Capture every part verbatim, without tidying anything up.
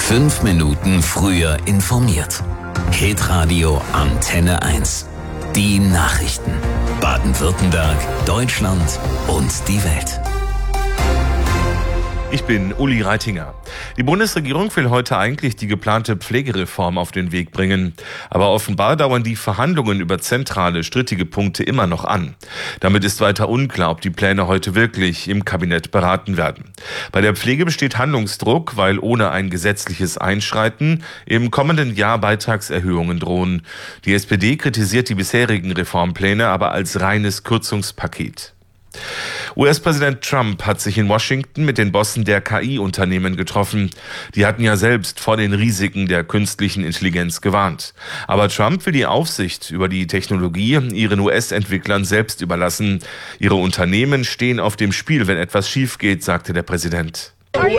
Fünf Minuten früher informiert. Hitradio Antenne eins. Die Nachrichten. Baden-Württemberg, Deutschland und die Welt. Ich bin Uli Reitinger. Die Bundesregierung will heute eigentlich die geplante Pflegereform auf den Weg bringen. Aber offenbar dauern die Verhandlungen über zentrale, strittige Punkte immer noch an. Damit ist weiter unklar, ob die Pläne heute wirklich im Kabinett beraten werden. Bei der Pflege besteht Handlungsdruck, weil ohne ein gesetzliches Einschreiten im kommenden Jahr Beitragserhöhungen drohen. Die S P D kritisiert die bisherigen Reformpläne aber als reines Kürzungspaket. U S-Präsident Trump hat sich in Washington mit den Bossen der K I-Unternehmen getroffen. Die hatten ja selbst vor den Risiken der künstlichen Intelligenz gewarnt. Aber Trump will die Aufsicht über die Technologie ihren U S-Entwicklern selbst überlassen. Ihre Unternehmen stehen auf dem Spiel, wenn etwas schief geht, sagte der Präsident.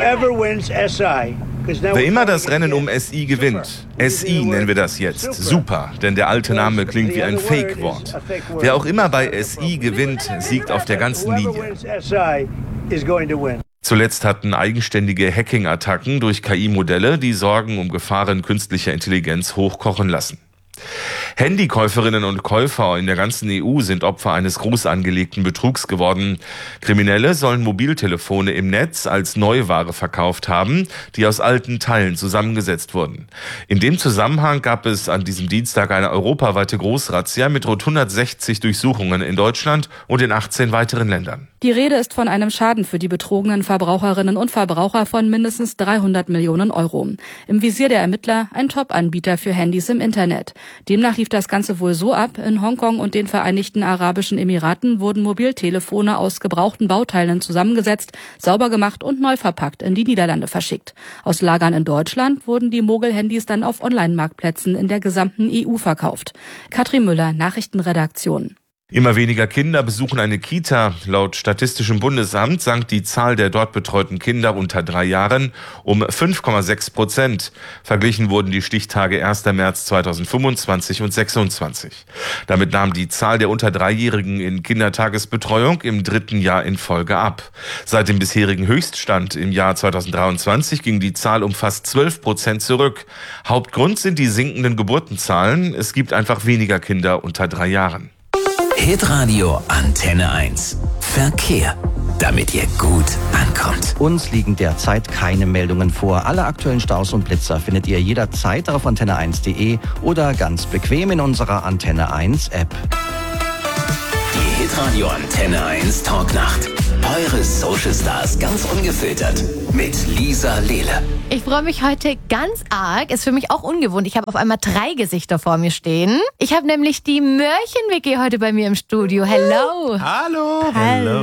Wer immer das Rennen um S I gewinnt, S I nennen wir das jetzt, super, denn der alte Name klingt wie ein Fake-Wort. Wer auch immer bei S I gewinnt, siegt auf der ganzen Linie. Zuletzt hatten eigenständige Hacking-Attacken durch K I-Modelle die Sorgen um Gefahren künstlicher Intelligenz hochkochen lassen. Handykäuferinnen und Käufer in der ganzen E U sind Opfer eines groß angelegten Betrugs geworden. Kriminelle sollen Mobiltelefone im Netz als Neuware verkauft haben, die aus alten Teilen zusammengesetzt wurden. In dem Zusammenhang gab es an diesem Dienstag eine europaweite Großrazzia mit rund hundertsechzig Durchsuchungen in Deutschland und in achtzehn weiteren Ländern. Die Rede ist von einem Schaden für die betrogenen Verbraucherinnen und Verbraucher von mindestens dreihundert Millionen Euro. Im Visier der Ermittler ein Top-Anbieter für Handys im Internet. Demnach lief das Ganze wohl so ab: In Hongkong und den Vereinigten Arabischen Emiraten wurden Mobiltelefone aus gebrauchten Bauteilen zusammengesetzt, sauber gemacht und neu verpackt in die Niederlande verschickt. Aus Lagern in Deutschland wurden die Mogel-Handys dann auf Online-Marktplätzen in der gesamten E U verkauft. Katrin Müller, Nachrichtenredaktion. Immer weniger Kinder besuchen eine Kita. Laut Statistischem Bundesamt sank die Zahl der dort betreuten Kinder unter drei Jahren um fünf Komma sechs Prozent. Verglichen wurden die Stichtage erster März zweitausendfünfundzwanzig und sechsundzwanzig. Damit nahm die Zahl der unter Dreijährigen in Kindertagesbetreuung im dritten Jahr in Folge ab. Seit dem bisherigen Höchststand im Jahr zweitausenddreiundzwanzig ging die Zahl um fast zwölf Prozent zurück. Hauptgrund sind die sinkenden Geburtenzahlen. Es gibt einfach weniger Kinder unter drei Jahren. Hitradio Antenne eins. Verkehr, damit ihr gut ankommt. Uns liegen derzeit keine Meldungen vor. Alle aktuellen Staus und Blitzer findet ihr jederzeit auf antenne eins punkt de oder ganz bequem in unserer Antenne eins App. Die Hitradio Antenne eins Talknacht. Eure Social Stars ganz ungefiltert mit Lisa Lehle. Ich freue mich heute ganz arg. Ist für mich auch ungewohnt. Ich habe auf einmal drei Gesichter vor mir stehen. Ich habe nämlich die Mörchen-W G heute bei mir im Studio. Hello. Hallo.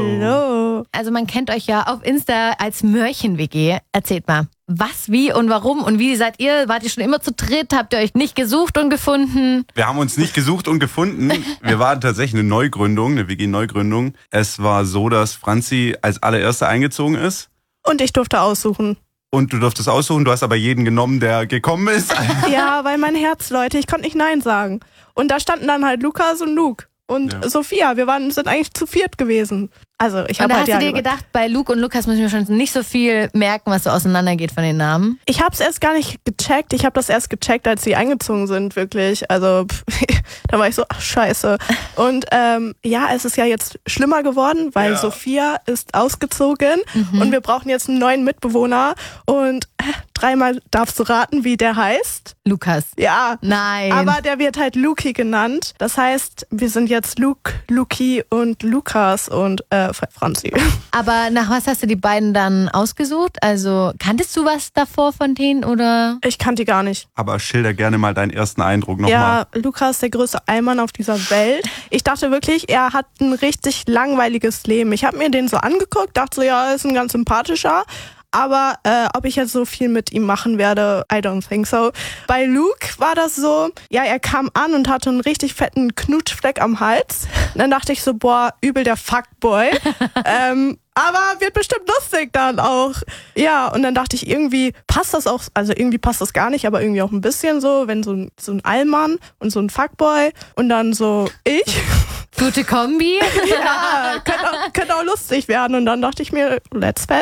Hallo. Also man kennt euch ja auf Insta als Mörchen-W G. Erzählt mal, was, wie und warum und wie seid ihr? Wart ihr schon immer zu dritt? Habt ihr euch nicht gesucht und gefunden? Wir haben uns nicht gesucht und gefunden. Wir waren tatsächlich eine Neugründung, eine W G-Neugründung. Es war so, dass Franzi als allererste eingezogen ist. Und ich durfte aussuchen. Und du durftest aussuchen, du hast aber jeden genommen, der gekommen ist. Ja, weil mein Herz, Leute, ich konnte nicht Nein sagen. Und da standen dann halt Lukas und Luke und ja. Sophia. Wir waren sind eigentlich zu viert gewesen. Also ich habe halt hast ja du dir gemacht. Gedacht, bei Luke und Lukas müssen wir schon nicht so viel merken, was so auseinandergeht von den Namen? Ich habe es erst gar nicht gecheckt. Ich habe das erst gecheckt, als sie eingezogen sind, wirklich. Also pff, da war ich so, ach scheiße. Und ähm, ja, es ist ja jetzt schlimmer geworden, weil ja. Sophia ist ausgezogen mhm. und wir brauchen jetzt einen neuen Mitbewohner. Und äh, dreimal darfst du raten, wie der heißt. Lukas. Ja. Nein. Aber der wird halt Luki genannt. Das heißt, wir sind jetzt Luke, Luki und Lukas und äh, Franzi. Aber nach was hast du die beiden dann ausgesucht? Also kanntest du was davor von denen oder? Ich kannte die gar nicht. Aber schilder gerne mal deinen ersten Eindruck nochmal. Ja, mal. Lukas, der größte Allmann auf dieser Welt. Ich dachte wirklich, er hat ein richtig langweiliges Leben. Ich habe mir den so angeguckt, dachte so, ja, er ist ein ganz sympathischer. Aber äh, ob ich jetzt so viel mit ihm machen werde, I don't think so. Bei Luke war das so, ja, er kam an und hatte einen richtig fetten Knutschfleck am Hals. Und dann dachte ich so, boah, übel der Fuckboy. ähm, aber wird bestimmt lustig dann auch. Ja, und dann dachte ich, irgendwie passt das auch, also irgendwie passt das gar nicht, aber irgendwie auch ein bisschen so, wenn so ein, so ein Allmann und so ein Fuckboy und dann so ich. Gute Kombi. Ja, könnte auch, könnte auch lustig werden. Und dann dachte ich mir, let's fetz.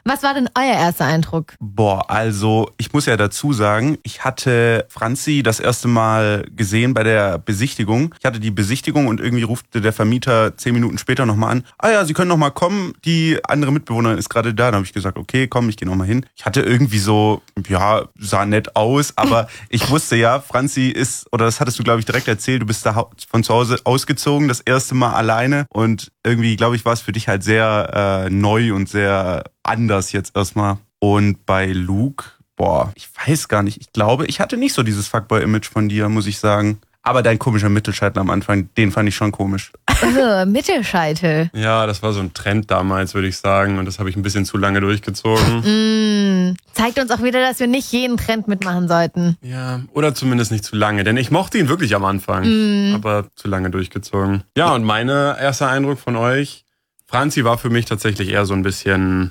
Was war denn euer erster Eindruck? Boah, also ich muss ja dazu sagen, ich hatte Franzi das erste Mal gesehen bei der Besichtigung. Ich hatte die Besichtigung und irgendwie rufte der Vermieter zehn Minuten später nochmal an. Ah ja, Sie können nochmal kommen, die andere Mitbewohnerin ist gerade da. Dann habe ich gesagt, okay, komm, ich gehe nochmal hin. Ich hatte irgendwie so, ja, sah nett aus, aber ich wusste ja, Franzi ist, oder das hattest du, glaube ich, direkt erzählt, du bist da von zu Hause ausgezogen, das erste Mal alleine und irgendwie, glaube ich, war es für dich halt sehr äh, neu und sehr anders jetzt erstmal. Und bei Luke, boah, ich weiß gar nicht. Ich glaube, ich hatte nicht so dieses Fuckboy-Image von dir, muss ich sagen. Aber dein komischer Mittelscheitel am Anfang, den fand ich schon komisch. Also, Mittelscheitel. Ja, das war so ein Trend damals, würde ich sagen. Und das habe ich ein bisschen zu lange durchgezogen. Mm, zeigt uns auch wieder, dass wir nicht jeden Trend mitmachen sollten. Ja, oder zumindest nicht zu lange. Denn ich mochte ihn wirklich am Anfang. Mm. Aber zu lange durchgezogen. Ja, und mein erster Eindruck von euch, Franzi war für mich tatsächlich eher so ein bisschen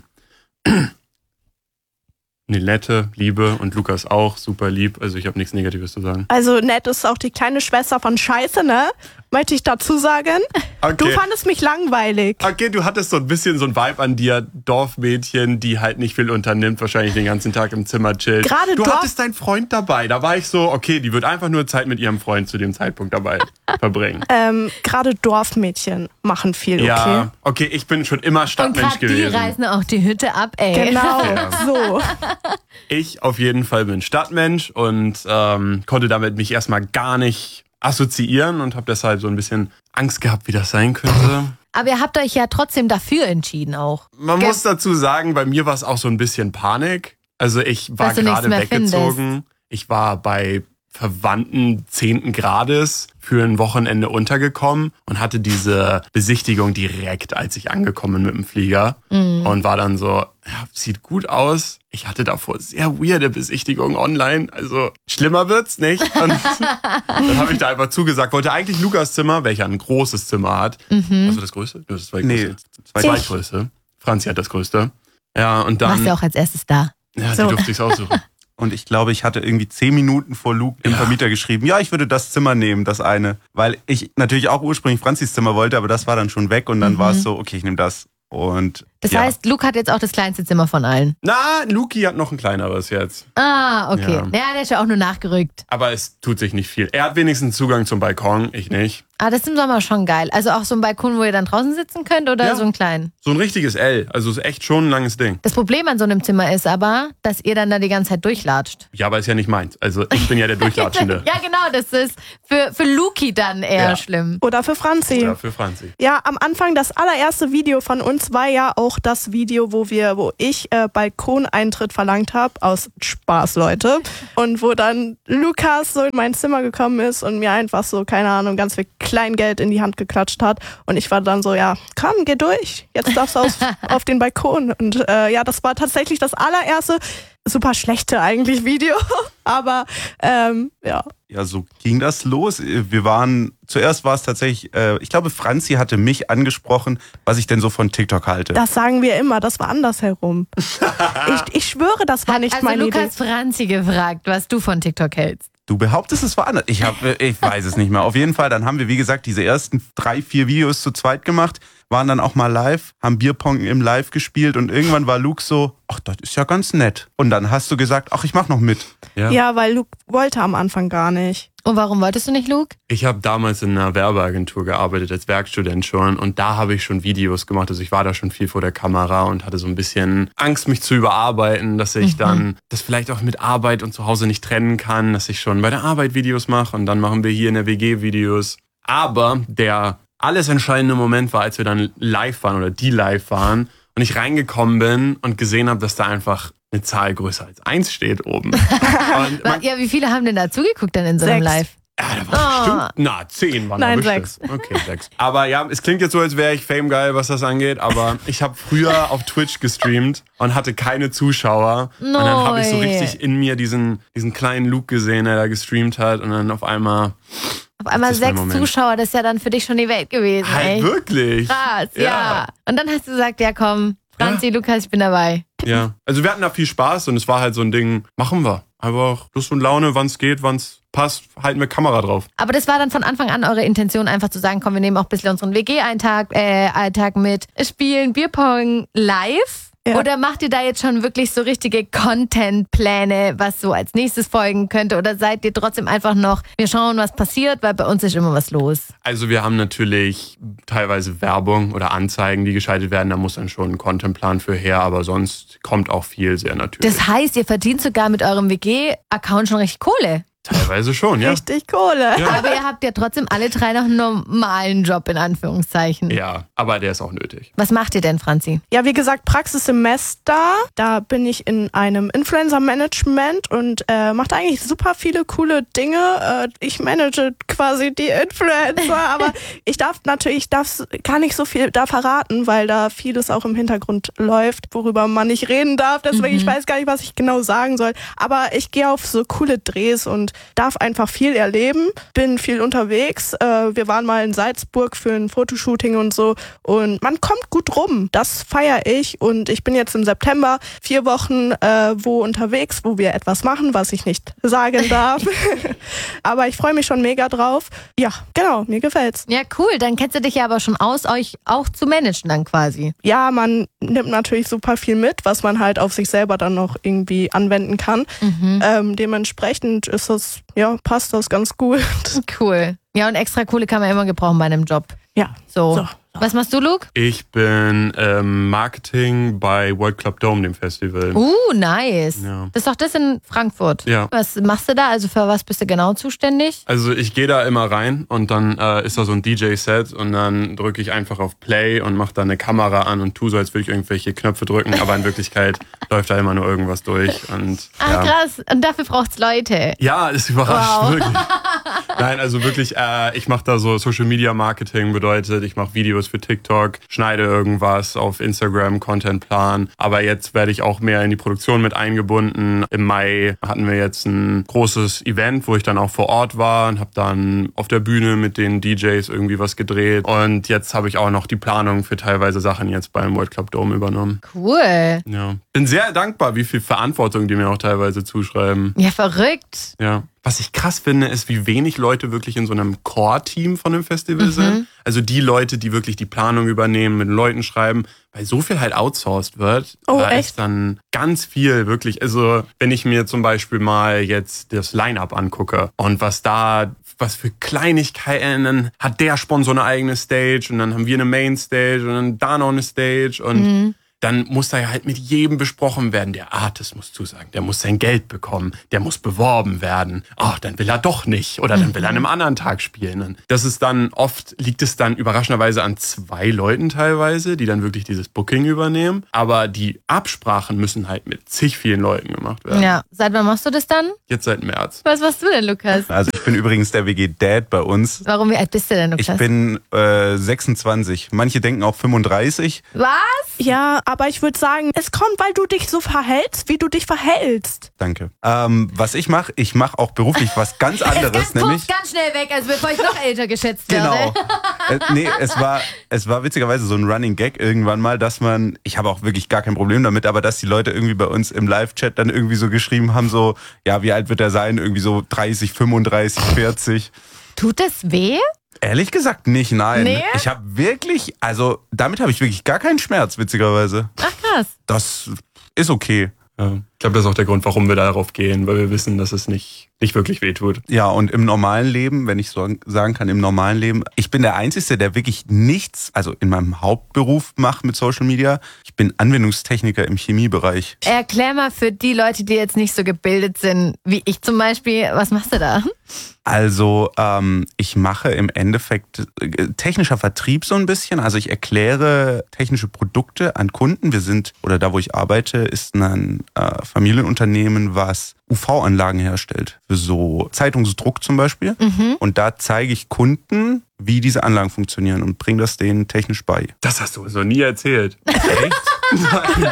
Nilette, Liebe und Lukas auch, super lieb. Also ich habe nichts Negatives zu sagen. Also nett ist auch die kleine Schwester von Scheiße, ne? Möchte ich dazu sagen. Okay. Du fandest mich langweilig. Okay, du hattest so ein bisschen so ein Vibe an dir, Dorfmädchen, die halt nicht viel unternimmt, wahrscheinlich den ganzen Tag im Zimmer chillt. Gerade du Dorf- hattest deinen Freund dabei, da war ich so, okay, die wird einfach nur Zeit mit ihrem Freund zu dem Zeitpunkt dabei verbringen. Ähm, gerade Dorfmädchen machen viel, okay? Ja, okay, ich bin schon immer Und Stadtmensch gerade die gewesen. reißen auch die Hütte ab, ey. Genau, Ja. so. Ich auf jeden Fall bin Stadtmensch und ähm, konnte damit mich erstmal gar nicht assoziieren und habe deshalb so ein bisschen Angst gehabt, wie das sein könnte. Aber ihr habt euch ja trotzdem dafür entschieden auch. Man Ge- muss dazu sagen, bei mir war es auch so ein bisschen Panik. Also ich war Dass du nichts gerade mehr weggezogen. Ich war bei Verwandten zehnten Grades für ein Wochenende untergekommen und hatte diese Besichtigung direkt, als ich angekommen bin mit dem Flieger. Mhm. Und war dann so, ja, sieht gut aus. Ich hatte davor sehr weirde Besichtigungen online. Also schlimmer wird's nicht. Und dann habe ich da einfach zugesagt. Wollte eigentlich Lukas Zimmer, welcher ein großes Zimmer hat. Mhm. Also das größte? Das zweitgrößte. Nee, das zweitgrößte. Franzi hat das größte. Ja, und dann... Warst du auch als erstes da? Ja, die So. durfte ich's aussuchen. Und ich glaube, ich hatte irgendwie zehn Minuten vor Luke dem Ja. Vermieter geschrieben, ja, ich würde das Zimmer nehmen, das eine. Weil ich natürlich auch ursprünglich Franzis Zimmer wollte, aber das war dann schon weg und dann Mhm. war es so, okay, ich nehme das. Und Das ja. heißt, Luke hat jetzt auch das kleinste Zimmer von allen. Na, Luki hat noch ein kleineres jetzt. Ah, okay. Ja. Ja, der ist ja auch nur nachgerückt. Aber es tut sich nicht viel. Er hat wenigstens Zugang zum Balkon, ich nicht. Ah, das ist im Sommer schon geil. Also auch so ein Balkon, wo ihr dann draußen sitzen könnt oder Ja. so einen kleinen? So ein richtiges L. Also ist echt schon ein langes Ding. Das Problem an so einem Zimmer ist aber, dass ihr dann da die ganze Zeit durchlatscht. Ja, aber ist ja nicht meins. Also ich bin ja der Durchlatschende. Ja, genau, das ist für, für Luki dann eher Ja. schlimm. Oder für Franzi. Ja, für Franzi. Ja, am Anfang, das allererste Video von uns war ja auch das Video, wo wir, wo ich äh, Balkoneintritt verlangt habe, aus Spaß, Leute. Und wo dann Lukas so in mein Zimmer gekommen ist und mir einfach so, keine Ahnung, ganz viel Kleingeld in die Hand geklatscht hat. Und ich war dann so, ja, komm, geh durch. Jetzt darfst du auf, auf den Balkon. Und äh, ja, das war tatsächlich das allererste, super schlechte eigentlich Video. Aber ähm, ja. Ja, so ging das los. Wir waren, zuerst war es tatsächlich, äh, ich glaube, Franzi hatte mich angesprochen, was ich denn so von TikTok halte. Das sagen wir immer, das war andersherum. ich, ich schwöre, das war nicht Also meine Idee. Lukas Franzi gefragt, was du von TikTok hältst. Du behauptest, es war anders. Ich, hab, ich weiß es nicht mehr. Auf jeden Fall, dann haben wir, wie gesagt, diese ersten drei, vier Videos zu zweit gemacht, waren dann auch mal live, haben Bierpong im Live gespielt und irgendwann war Luke so, ach, das ist ja ganz nett. Und dann hast du gesagt, ach, ich mach noch mit. Ja. Ja, weil Luke wollte am Anfang gar nicht. Und warum wolltest du nicht, Luke? Ich habe damals in einer Werbeagentur gearbeitet, als Werkstudent schon. Und da habe ich schon Videos gemacht. Also ich war da schon viel vor der Kamera und hatte so ein bisschen Angst, mich zu überarbeiten, dass ich Mhm. dann das vielleicht auch mit Arbeit und zu Hause nicht trennen kann, dass ich schon bei der Arbeit Videos mache und dann machen wir hier in der W G Videos. Aber der alles entscheidende Moment war, als wir dann live waren oder die live waren und ich reingekommen bin und gesehen habe, dass da einfach eine Zahl größer als eins steht oben. Und man, Ja, wie viele haben denn da zugeguckt dann in so einem Sechs. Live? ja, da war Ah. bestimmt, na, zehn waren Nein, da bestimmt. Okay, sechs. Aber ja, es klingt jetzt so, als wäre ich famegeil, was das angeht, aber ich habe früher auf Twitch gestreamt und hatte keine Zuschauer. Und dann habe ich so Neu. richtig in mir diesen, diesen kleinen Luke gesehen, der da gestreamt hat und dann auf einmal, Auf einmal Das ist mein sechs Moment. Zuschauer, das ist ja dann für dich schon die Welt gewesen, halt ey. wirklich. Krass, ja. Und dann hast du gesagt, ja komm, Franzi, Lukas, ich bin dabei. Ja. Also wir hatten da viel Spaß und es war halt so ein Ding, machen wir. Einfach Lust und Laune, wann es geht, wann es passt, halten wir Kamera drauf. Aber das war dann von Anfang an eure Intention, einfach zu sagen, komm, wir nehmen auch ein bisschen unseren W G-Alltag äh, Alltag mit, spielen Bierpong live. Ja. Oder macht ihr da jetzt schon wirklich so richtige Content-Pläne, was so als nächstes folgen könnte? Oder seid ihr trotzdem einfach noch, wir schauen, was passiert, weil bei uns ist immer was los? Also wir haben natürlich teilweise Werbung oder Anzeigen, die geschaltet werden. Da muss dann schon ein Contentplan für her, aber sonst kommt auch viel sehr natürlich. Das heißt, ihr verdient sogar mit eurem W G-Account schon richtig Kohle. Teilweise schon, ja. Richtig Kohle. Ja. Aber ihr habt ja trotzdem alle drei noch einen normalen Job, in Anführungszeichen. Ja, aber der ist auch nötig. Was macht ihr denn, Franzi? Ja, wie gesagt, Praxissemester. Da bin ich in einem Influencer-Management und äh, mache eigentlich super viele coole Dinge. Äh, ich manage quasi die Influencer, aber ich darf natürlich, ich darf gar nicht so viel da verraten, weil da vieles auch im Hintergrund läuft, worüber man nicht reden darf. Deswegen, Mhm. ich weiß gar nicht, was ich genau sagen soll. Aber ich gehe auf so coole Drehs und darf einfach viel erleben, bin viel unterwegs. Äh, wir waren mal in Salzburg für ein Fotoshooting und so und man kommt gut rum. Das feiere ich und ich bin jetzt im September vier Wochen äh, wo unterwegs, wo wir etwas machen, was ich nicht sagen darf. Aber ich freue mich schon mega drauf. Ja, genau, mir gefällt's. Ja, cool. Dann kennst du dich ja aber schon aus, euch auch zu managen dann quasi. Ja, man nimmt natürlich super viel mit, was man halt auf sich selber dann noch irgendwie anwenden kann. Mhm. Ähm, dementsprechend ist das, ja, passt das ganz gut. Cool. Ja, und extra Kohle kann man immer gebrauchen bei einem Job. Ja. So. So. Was machst du, Luke? Ich bin ähm, Marketing bei World Club Dome, dem Festival. Uh, nice. Ja. Das ist doch das in Frankfurt. Ja. Was machst du da? Also für was bist du genau zuständig? Also ich gehe da immer rein und dann äh, ist da so ein D J-Set und dann drücke ich einfach auf Play und mache da eine Kamera an und tu so, als würde ich irgendwelche Knöpfe drücken, aber in Wirklichkeit läuft da immer nur irgendwas durch. Und, Ah, ja. krass. Und dafür braucht's Leute. Ja, ist überrascht, Wow. wirklich. Nein, also wirklich, äh, ich mache da so Social Media Marketing, bedeutet, ich mache Videos für TikTok, schneide irgendwas auf Instagram, Contentplan. Aber jetzt werde ich auch mehr in die Produktion mit eingebunden. Im Mai hatten wir jetzt ein großes Event, wo ich dann auch vor Ort war und habe dann auf der Bühne mit den D Js irgendwie was gedreht. Und jetzt habe ich auch noch die Planung für teilweise Sachen jetzt beim World Club Dome übernommen. Cool. Ja. Bin sehr dankbar, wie viel Verantwortung die mir auch teilweise zuschreiben. Ja, verrückt. Ja. Was ich krass finde, ist, wie wenig Leute wirklich in so einem Core-Team von einem Festival Mhm. sind. Also die Leute, die wirklich die Planung übernehmen, mit den Leuten schreiben, weil so viel halt outsourced wird. Oh, da echt? ist dann ganz viel wirklich. Also wenn ich mir zum Beispiel mal jetzt das Line-Up angucke und was da, was für Kleinigkeiten, hat der Sponsor eine eigene Stage und dann haben wir eine Main-Stage und dann da noch eine Stage und Mhm. dann muss da ja halt mit jedem besprochen werden. Der Artist muss zusagen, der muss sein Geld bekommen, der muss beworben werden. Oh, dann will er doch nicht oder dann will er an einem anderen Tag spielen. Und das ist dann oft, liegt es dann überraschenderweise an zwei Leuten teilweise, die dann wirklich dieses Booking übernehmen. Aber die Absprachen müssen halt mit zig vielen Leuten gemacht werden. Ja. Seit wann machst du das dann? Jetzt seit März. Was machst du denn, Lukas? Also ich bin übrigens der W G-Dad bei uns. Warum, wie alt bist du denn, Ich Lukas? bin äh, sechsundzwanzig. Manche denken auch fünfunddreißig. Was? Ja, aber ich würde sagen, es kommt, weil du dich so verhältst, wie du dich verhältst. Danke. Ähm, was ich mache, ich mache auch beruflich was ganz anderes, Jetzt nämlich. ganz schnell weg, also bevor ich noch älter geschätzt Genau. werde. äh, nee, es war, es war witzigerweise so ein Running Gag irgendwann mal, dass man, ich habe auch wirklich gar kein Problem damit, aber dass die Leute irgendwie bei uns im Live-Chat dann irgendwie so geschrieben haben, so, ja, wie alt wird er sein? Irgendwie so dreißig, fünfunddreißig, vierzig. Tut das weh? Ehrlich gesagt nicht, nein. Nee? Ich habe wirklich, also damit habe ich wirklich gar keinen Schmerz, witzigerweise. Ach krass. Das ist okay. Ja. Ich glaube, das ist auch der Grund, warum wir darauf gehen, weil wir wissen, dass es nicht, nicht wirklich wehtut. Ja, und im normalen Leben, wenn ich so sagen kann, im normalen Leben, ich bin der Einzige, der wirklich nichts, also in meinem Hauptberuf macht mit Social Media. Ich bin Anwendungstechniker im Chemiebereich. Erklär mal für die Leute, die jetzt nicht so gebildet sind, wie ich zum Beispiel, was machst du da? Also ähm, ich mache im Endeffekt äh, technischer Vertrieb so ein bisschen. Also ich erkläre technische Produkte an Kunden. Wir sind, oder da wo ich arbeite, ist ein äh, Familienunternehmen, was U V-Anlagen herstellt. Für so Zeitungsdruck zum Beispiel. Mhm. Und da zeige ich Kunden, wie diese Anlagen funktionieren und bringe das denen technisch bei. Das hast du uns noch nie erzählt. Echt? Nein.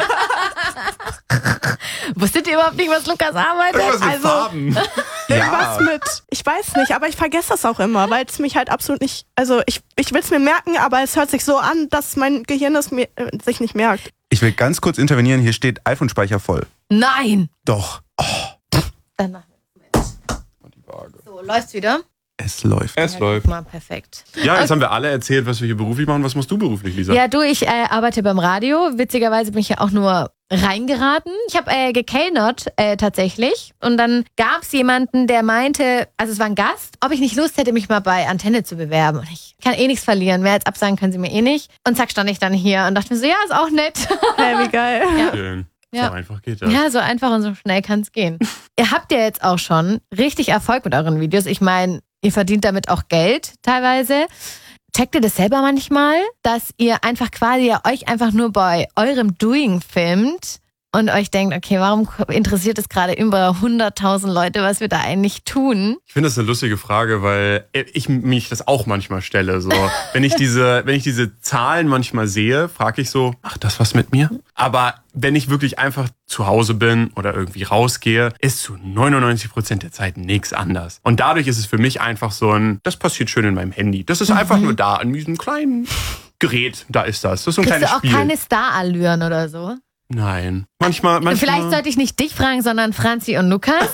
Wusstet ihr überhaupt nicht, was Lukas arbeitet? Irgendwas mit Also- Farben. Irgendwas mit, ich weiß nicht, aber ich vergesse das auch immer, weil es mich halt absolut nicht, also ich, ich will es mir merken, aber es hört sich so an, dass mein Gehirn es mir, äh, sich nicht merkt. Ich will ganz kurz intervenieren. Hier steht iPhone-Speicher voll. Nein. Doch. Dann machen wir es. So, läuft's wieder? Es läuft. Es Ja, läuft. guck mal, perfekt. Ja, jetzt haben wir alle erzählt, was wir hier beruflich machen. Was machst du beruflich, Lisa? Ja, du, ich äh, arbeite beim Radio. Witzigerweise bin ich ja auch nur reingeraten. Ich habe äh, gekellnert äh, tatsächlich. Und dann gab es jemanden, der meinte, also es war ein Gast, ob ich nicht Lust hätte, mich mal bei Antenne zu bewerben. Und ich kann eh nichts verlieren. Mehr als absagen können sie mir eh nicht. Und zack, stand ich dann hier und dachte mir so, ja, ist auch nett. Hey, wie geil. Ja. Schön. Ja. So einfach geht das. Ja, so einfach und so schnell kann es gehen. Ihr habt ja jetzt auch schon richtig Erfolg mit euren Videos. Ich meine, ihr verdient damit auch Geld teilweise. Checkt ihr das selber manchmal, dass ihr einfach quasi ja euch einfach nur bei eurem Doing filmt und euch denkt, okay, warum interessiert es gerade über hunderttausend Leute, was wir da eigentlich tun? Ich finde das eine lustige Frage, weil ich mich das auch manchmal stelle. So, wenn ich diese, wenn ich diese Zahlen manchmal sehe, frage ich so, macht das was mit mir? Aber wenn ich wirklich einfach zu Hause bin oder irgendwie rausgehe, ist zu neunundneunzig Prozent der Zeit nichts anders. Und dadurch ist es für mich einfach so ein, das passiert schön in meinem Handy. Das ist Mhm. einfach nur da, in diesem kleinen Gerät. Da ist das. Das ist so ein Kriegst kleines du auch Spiel. keine Star-Allüren oder so? Nein. Manchmal, manchmal. Vielleicht sollte ich nicht dich fragen, sondern Franzi und Lukas.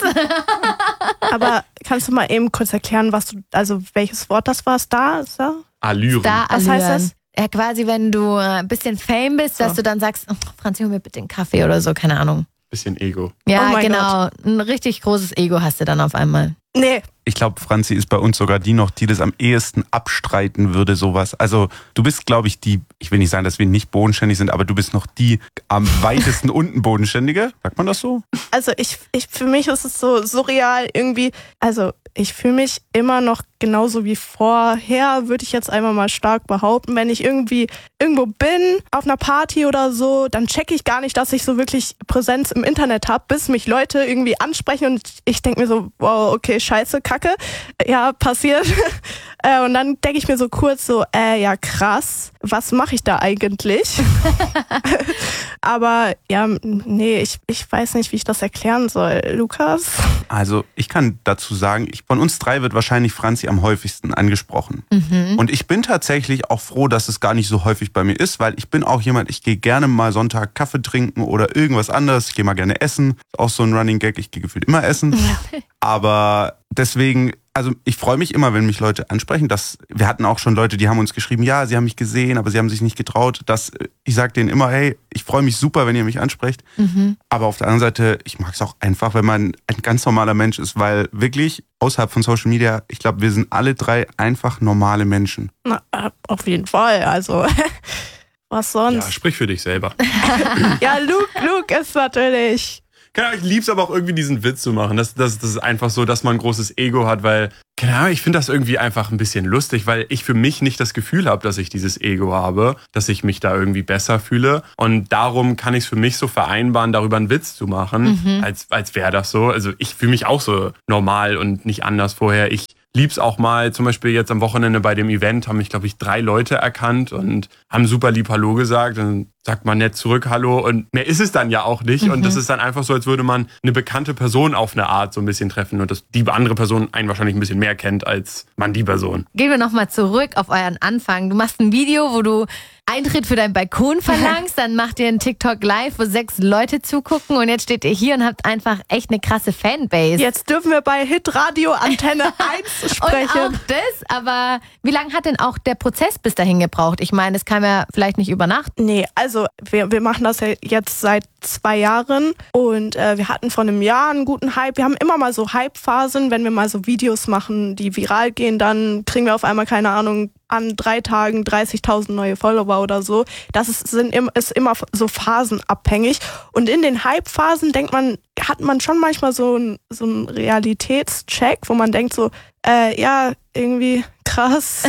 Aber kannst du mal eben kurz erklären, was du, also welches Wort das war? Star? Star? Allüren. Was heißt das? Ja, quasi, wenn du ein bisschen Fame bist, So. dass du dann sagst, oh, Franzi, hol mir bitte einen Kaffee oder so, keine Ahnung. Bisschen Ego. Ja, Oh mein genau. Ein richtig großes Ego hast du dann auf einmal. Nee, Ich glaube, Franzi ist bei uns sogar die noch, die das am ehesten abstreiten würde, sowas. Also du bist, glaube ich, die, ich will nicht sagen, dass wir nicht bodenständig sind, aber du bist noch die am weitesten unten bodenständige. Sagt man das so? also ich, ich, für mich ist es so surreal irgendwie, also ich fühle mich immer noch genauso wie vorher, würde ich jetzt einmal mal stark behaupten. Wenn ich irgendwie irgendwo bin, auf einer Party oder so, dann checke ich gar nicht, dass ich so wirklich Präsenz im Internet habe, bis mich Leute irgendwie ansprechen und ich denke mir so, wow, okay, scheiße, Kacke, ja, passiert. äh, und dann denke ich mir so kurz so, äh, ja krass, was mache ich da eigentlich? Aber ja, nee, ich, ich weiß nicht, wie ich das erklären soll. Lukas? Also ich kann dazu sagen, ich, von uns drei wird wahrscheinlich Franzi am häufigsten angesprochen. Mhm. Und ich bin tatsächlich auch froh, dass es gar nicht so häufig bei mir ist, weil ich bin auch jemand, ich gehe gerne mal Sonntag Kaffee trinken oder irgendwas anderes. Ich gehe mal gerne essen. Ist auch so ein Running Gag, ich gehe gefühlt immer essen. Aber deswegen, also ich freue mich immer, wenn mich Leute ansprechen. Das, wir hatten auch schon Leute, die haben uns geschrieben, ja, sie haben mich gesehen, aber sie haben sich nicht getraut. Das, ich sage denen immer, hey, ich freue mich super, wenn ihr mich ansprecht. Mhm. Aber auf der anderen Seite, ich mag es auch einfach, wenn man ein ganz normaler Mensch ist, weil wirklich außerhalb von Social Media, ich glaube, wir sind alle drei einfach normale Menschen. Na, äh, auf jeden Fall, also was Ja, sonst? sprich für dich selber. Ja, Luke, Luke ist natürlich... Keine Ahnung, ich lieb's aber auch irgendwie diesen Witz zu machen. Das, das, das ist einfach so, dass man ein großes Ego hat, weil, keine Ahnung, ich finde das irgendwie einfach ein bisschen lustig, weil ich für mich nicht das Gefühl habe, dass ich dieses Ego habe, dass ich mich da irgendwie besser fühle. Und darum kann ich es für mich so vereinbaren, darüber einen Witz zu machen, Mhm. als, als wäre das so. Also ich fühle mich auch so normal und nicht anders vorher. Ich lieb's auch mal, zum Beispiel jetzt am Wochenende bei dem Event haben mich, glaube ich, drei Leute erkannt und haben super lieb Hallo gesagt. Dann sagt man nett zurück Hallo und mehr ist es dann ja auch nicht. Mhm. Und das ist dann einfach so, als würde man eine bekannte Person auf eine Art so ein bisschen treffen und dass die andere Person einen wahrscheinlich ein bisschen mehr kennt als man die Person. Gehen wir nochmal zurück auf euren Anfang. Du machst ein Video, wo du Eintritt für deinen Balkon verlangst, dann macht ihr einen TikTok live, wo sechs Leute zugucken und jetzt steht ihr hier und habt einfach echt eine krasse Fanbase. Jetzt dürfen wir bei Hitradio Antenne eins Und auch sprechen. das, aber wie lange hat denn auch der Prozess bis dahin gebraucht? Ich meine, es kam ja vielleicht nicht über Nacht. Nee, also wir, wir machen das ja jetzt seit zwei Jahren und äh, wir hatten vor einem Jahr einen guten Hype. Wir haben immer mal so Hype-Phasen, wenn wir mal so Videos machen, die viral gehen, dann kriegen wir auf einmal, keine Ahnung, an drei Tagen dreißigtausend neue Follower oder so. Das ist, sind, im- ist immer so phasenabhängig. Und in den Hype-Phasen denkt man, hat man schon manchmal so einen so einen Realitätscheck, wo man denkt so, äh, ja, irgendwie krass.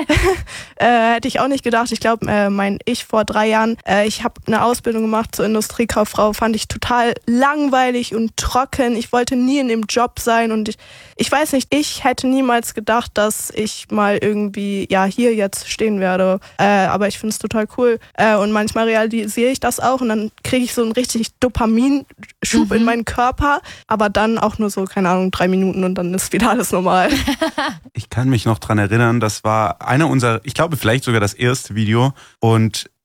äh, hätte ich auch nicht gedacht. Ich glaube, äh, mein Ich vor drei Jahren, äh, ich habe eine Ausbildung gemacht zur Industriekauffrau, fand ich total langweilig und trocken. Ich wollte nie in dem Job sein und ich, ich weiß nicht, ich hätte niemals gedacht, dass ich mal irgendwie, ja, hier jetzt stehen werde. Äh, aber ich finde es total cool. Äh, und manchmal realisiere ich das auch und dann kriege ich so einen richtig Dopaminschub Mhm. in meinen Körper, aber dann auch nur so, keine Ahnung, drei Minuten und dann ist wieder alles normal. Ich kann mich noch dran erinnern, das war einer unserer, ich glaube vielleicht sogar das erste Video und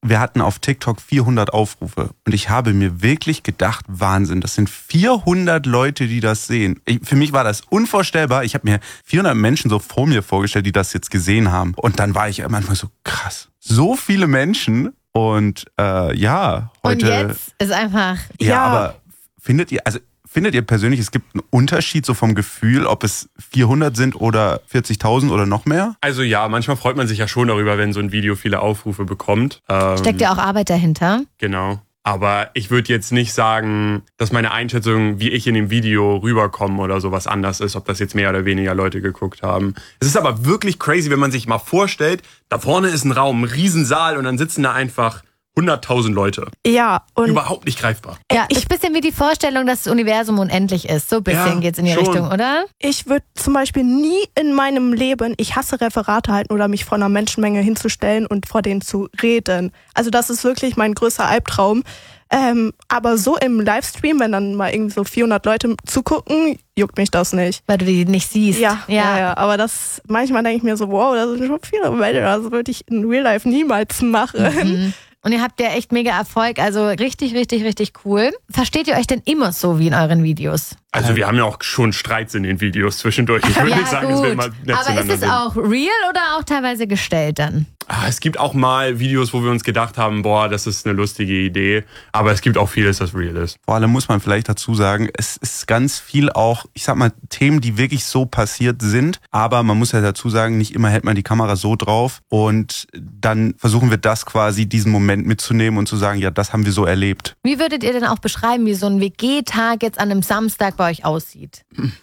wir hatten auf TikTok vierhundert Aufrufe. Und ich habe mir wirklich gedacht, Wahnsinn, das sind vierhundert Leute, die das sehen. Ich, für mich war das unvorstellbar. Ich habe mir vierhundert Menschen so vor mir vorgestellt, die das jetzt gesehen haben. Und dann war ich manchmal so, krass, so viele Menschen. Und äh, ja, heute... Und jetzt ist einfach... Ja, ja, aber findet ihr... also Findet ihr persönlich, es gibt einen Unterschied so vom Gefühl, ob es vierhundert sind oder vierzigtausend oder noch mehr? Also ja, manchmal freut man sich ja schon darüber, wenn so ein Video viele Aufrufe bekommt. Ähm, Steckt ja auch Arbeit dahinter. Genau. Aber ich würde jetzt nicht sagen, dass meine Einschätzung, wie ich in dem Video rüberkomme oder sowas anders ist, ob das jetzt mehr oder weniger Leute geguckt haben. Es ist aber wirklich crazy, wenn man sich mal vorstellt, da vorne ist ein Raum, ein Riesensaal und dann sitzen da einfach hunderttausend Leute. Ja. Und überhaupt nicht greifbar. Ja, ist ein bisschen wie die Vorstellung, dass das Universum unendlich ist. So ein bisschen Ja, geht's in die schon. Richtung, oder? ich würde zum Beispiel nie in meinem Leben, ich hasse Referate halten oder mich vor einer Menschenmenge hinzustellen und vor denen zu reden. Also das ist wirklich mein größter Albtraum. Ähm, aber so im Livestream, wenn dann mal irgendwie so vierhundert Leute zugucken, juckt mich das nicht. Weil du die nicht siehst. Ja, ja, ja. Aber das, manchmal denke ich mir so, wow, das sind schon viele Leute, das würde ich in Real Life niemals machen. Mhm. Und ihr habt ja echt mega Erfolg, also richtig, richtig, richtig cool. Versteht ihr euch denn immer so wie in euren Videos? Also wir haben ja auch schon Streits in den Videos zwischendurch. Ich würde ja, nicht sagen, dass wir immer nett aber ist zueinander es sind. auch real oder auch teilweise gestellt dann? Ah, es gibt auch mal Videos, wo wir uns gedacht haben, boah, das ist eine lustige Idee. Aber es gibt auch vieles, das real ist. Vor allem muss man vielleicht dazu sagen, es ist ganz viel auch, ich sag mal, Themen, die wirklich so passiert sind. Aber man muss ja dazu sagen, nicht immer hält man die Kamera so drauf. Und dann versuchen wir das quasi, diesen Moment mitzunehmen und zu sagen, ja, das haben wir so erlebt. Wie würdet ihr denn auch beschreiben, wie so ein W G-Tag jetzt an einem Samstag bei euch aussieht?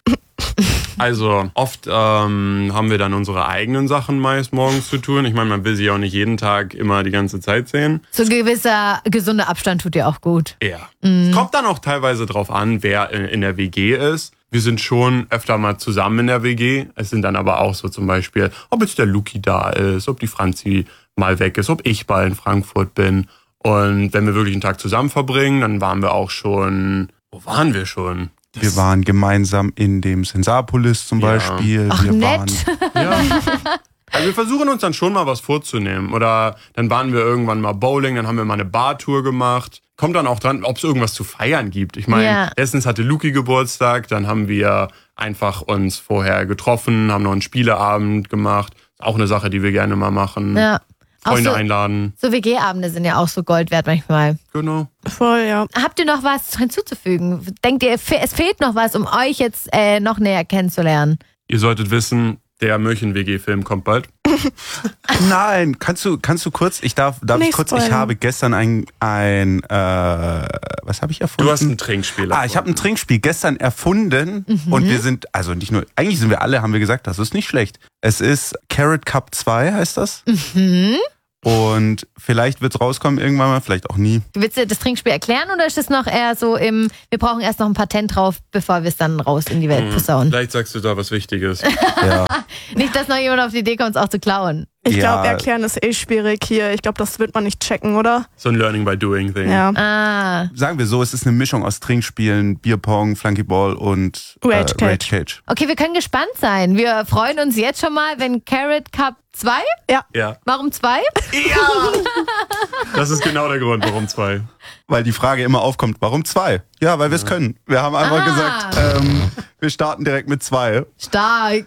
Also oft ähm, haben wir dann unsere eigenen Sachen meist morgens zu tun. Ich meine, man will sie auch nicht jeden Tag immer die ganze Zeit sehen. So ein gewisser gesunder Abstand tut dir auch gut. Ja. Es kommt dann auch teilweise drauf an, wer in, in der W G ist. Wir sind schon öfter mal zusammen in der W G. Es sind dann aber auch so zum Beispiel, ob jetzt der Luki da ist, ob die Franzi mal weg ist, ob ich mal in Frankfurt bin. Und wenn wir wirklich einen Tag zusammen verbringen, dann waren wir auch schon, wo waren wir schon? Das Wir waren gemeinsam in dem Sensapolis zum Ja. Beispiel. Ach, wir nett. waren Ja. Also wir versuchen uns dann schon mal was vorzunehmen. Oder dann waren wir irgendwann mal Bowling, dann haben wir mal eine Bartour gemacht. Kommt dann auch dran, ob es irgendwas zu feiern gibt. Ich meine, Ja. erstens hatte Luki Geburtstag, dann haben wir einfach uns vorher getroffen, haben noch einen Spieleabend gemacht. Auch eine Sache, die wir gerne mal machen. Ja. Auch Freunde so, einladen. so W G-Abende sind ja auch so Gold wert manchmal. Genau. Voll, ja. Habt ihr noch was hinzuzufügen? Denkt ihr, es fehlt noch was, um euch jetzt äh, noch näher kennenzulernen? Ihr solltet wissen, der München-W G-Film kommt bald. Nein, kannst du, kannst du kurz, ich darf, darf ich Nicht kurz, ich spoilern. habe gestern ein, ein äh, was habe ich erfunden? Du hast ein Trinkspiel. Ah, ich habe ein Trinkspiel gestern erfunden und wir sind, also nicht nur, eigentlich sind wir alle, haben wir gesagt, das ist nicht schlecht. Es ist Carrot Cup zwei, heißt das. Mhm. Und vielleicht wird es rauskommen irgendwann mal, vielleicht auch nie. Willst du das Trinkspiel erklären oder ist es noch eher so im, wir brauchen erst noch ein Patent drauf, bevor wir es dann raus in die Welt posaunen? Vielleicht sagst du da was Wichtiges. Ja. Nicht, dass noch jemand auf die Idee kommt, es auch zu klauen. Ich Ja. glaube, erklären ist eh schwierig hier. Ich glaube, das wird man nicht checken, oder? So ein Learning by Doing Thing. Ja. Ah, Sagen wir so, es ist eine Mischung aus Trinkspielen, Bierpong, Flunkyball und Rage äh, Rage Cage. Cage. okay, wir können gespannt sein. Wir freuen uns jetzt schon mal, wenn Carrot Cup zwei? Ja. Warum zwei? Das ist genau der Grund, warum zwei. Weil die Frage immer aufkommt, warum zwei? Ja, weil wir es können. Wir haben einfach Ah. gesagt, ähm, wir starten direkt mit zwei. Stark.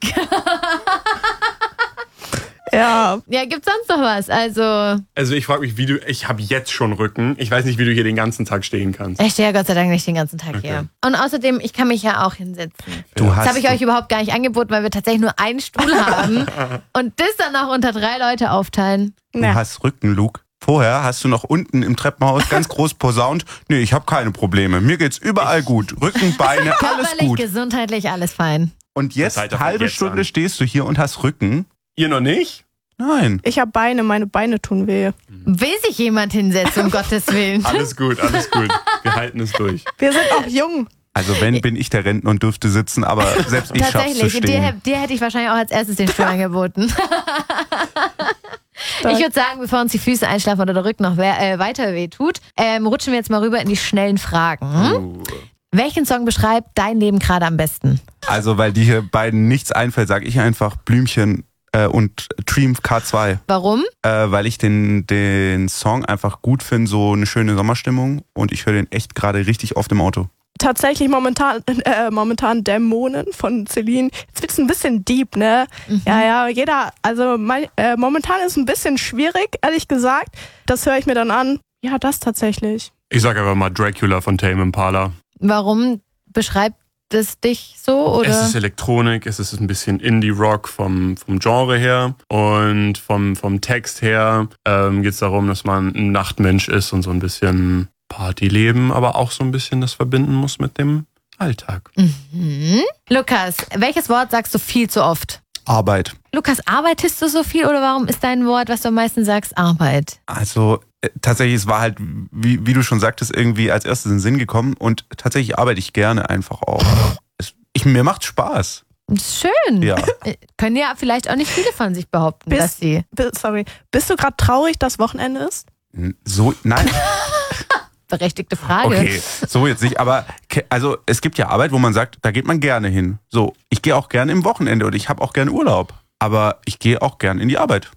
Ja. Ja, gibt's sonst noch was? Also, Also ich frage mich, wie du, ich habe jetzt schon Rücken. Ich weiß nicht, wie du hier den ganzen Tag stehen kannst. ich stehe ja Gott sei Dank nicht den ganzen Tag hier. Und außerdem, ich kann mich ja auch hinsetzen. Du Das hast habe ich euch überhaupt gar nicht angeboten, weil wir tatsächlich nur einen Stuhl haben und das dann noch unter drei Leute aufteilen. Du Ne. hast Rücken, Luke. Vorher hast du noch unten im Treppenhaus ganz groß posaunt. Nee, ich habe keine Probleme. Mir geht's überall gut. Rücken, Beine, alles Körperlich, gut. gesundheitlich, alles fein. Und jetzt, Das halt doch von halbe jetzt Stunde an. stehst du hier und hast Rücken. Ihr noch nicht? Nein. Ich habe Beine, meine Beine tun weh. Will sich jemand hinsetzen, um Gottes Willen? Alles gut, alles gut. Wir halten es durch. Wir sind auch jung. Also wenn, bin ich der Rentner und dürfte sitzen, aber selbst ich schaff's zu Tatsächlich, dir, stehen. dir hätte ich wahrscheinlich auch als erstes den Stuhl angeboten. Ich würde sagen, bevor uns die Füße einschlafen oder der Rücken noch we äh, weiter weh tut, ähm, rutschen wir jetzt mal rüber in die schnellen Fragen. Uh. Welchen Song beschreibt dein Leben gerade am besten? Also weil dir hier beiden nichts einfällt, sage ich einfach Blümchen Äh, und Dream K zwei. Warum? Äh, weil ich den, den Song einfach gut finde, so eine schöne Sommerstimmung. Und ich höre den echt gerade richtig oft im Auto. Tatsächlich momentan, äh, momentan Dämonen von Celine. Jetzt wird's ein bisschen deep, ne? Mhm. Ja, ja, jeder, also mein, äh, momentan ist ein bisschen schwierig, ehrlich gesagt. Das höre ich mir dann an. Ja, das tatsächlich. Ich sag einfach mal Dracula von Tame Impala. Warum beschreibt es dich so? Oder? Es ist Elektronik, es ist ein bisschen Indie-Rock vom, vom Genre her und vom, vom Text her ähm, geht es darum, dass man ein Nachtmensch ist und so ein bisschen Partyleben, aber auch so ein bisschen das verbinden muss mit dem Alltag. Mhm. Lukas, welches Wort sagst du viel zu oft? Arbeit. Lukas, arbeitest du so viel oder warum ist dein Wort, was du am meisten sagst, Arbeit? Also äh, tatsächlich, es war halt, wie, wie du schon sagtest, irgendwie als erstes in den Sinn gekommen und tatsächlich arbeite ich gerne einfach auch. Es, ich, mir macht Spaß. Schön. Ja. Können ja vielleicht auch nicht viele von sich behaupten, Bist, dass sie... Sorry, bist du gerade traurig, dass Wochenende ist? So, nein. Berechtigte Frage. Okay, so jetzt nicht, aber also es gibt ja Arbeit, wo man sagt, da geht man gerne hin. So, ich gehe auch gerne im Wochenende und ich habe auch gerne Urlaub, aber ich gehe auch gerne in die Arbeit.